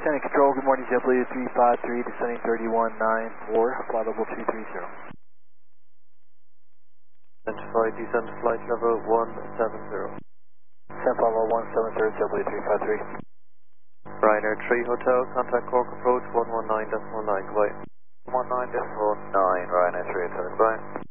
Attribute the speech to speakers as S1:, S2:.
S1: Descending control, good morning, JetBlue 353, descending 3194, flight level 230.
S2: Identify descent flight level 170.
S1: Descent flight level 170, JetBlue 353.
S2: Ryanair 3 Hotel, contact Cork approach 119.9, goodbye.
S1: 19.9, Ryanair 3 Hotel, goodbye.